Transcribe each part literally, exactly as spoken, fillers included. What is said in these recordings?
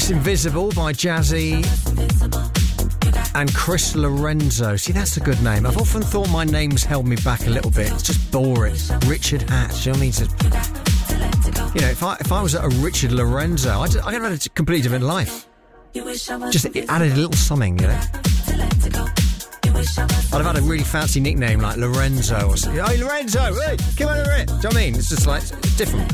It's Invisible by Jazzy and Chris Lorenzo. See, that's a good name. I've often thought my name's held me back a little bit. It's just boring. Richard Hatch. You know what I mean? To, you know, if I if I was a Richard Lorenzo, I could have had a completely different life. Just it added a little something, you know. I'd have had a really fancy nickname like Lorenzo or something. Hey, Lorenzo, hey, come over here. Do you know what I mean? It's just like, it's different.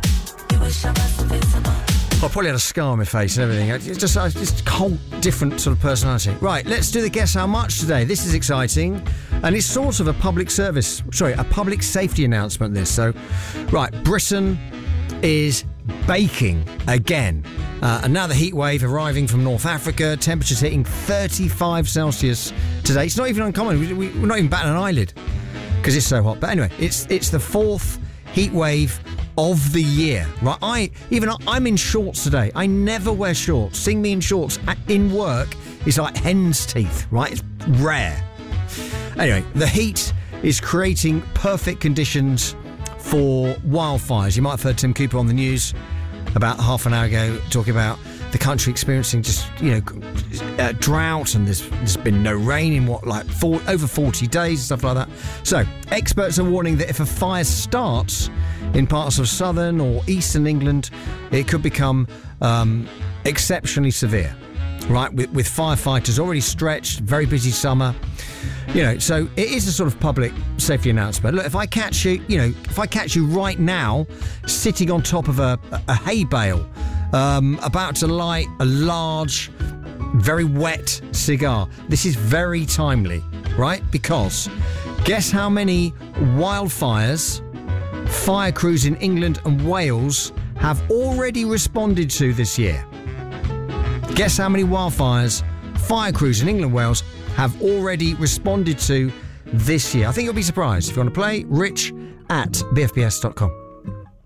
I probably had a scar on my face and everything. It's just, it's just a whole different sort of personality. Right, let's do the Guess How Much today. This is exciting. And it's sort of a public service, sorry, a public safety announcement, this. So, right, Britain is baking again. Uh, and now the heat wave arriving from North Africa, temperatures hitting thirty-five Celsius today. It's not even uncommon. We, we, we're not even batting an eyelid because it's so hot. But anyway, it's it's the fourth heat wave of the year, right? I even I'm in shorts today. I never wear shorts. Seeing me in shorts in work is like hen's teeth, right? It's rare. Anyway, the heat is creating perfect conditions for wildfires. You might have heard Tim Cooper on the news about half an hour ago talking about the country experiencing just, you know, uh, drought, and there's, there's been no rain in what, like four, over forty days and stuff like that. So, experts are warning that if a fire starts in parts of southern or eastern England, it could become um, exceptionally severe, right? With, with firefighters already stretched, very busy summer. You know, so it is a sort of public safety announcement. Look, if I catch you, you know, if I catch you right now sitting on top of a, a hay bale, um, about to light a large, very wet cigar, this is very timely, right? Because guess how many wildfires fire crews in England and Wales have already responded to this year? Guess how many wildfires fire crews in England and Wales have already responded to this year? I think you'll be surprised. If you want to play, rich at b f b s dot com.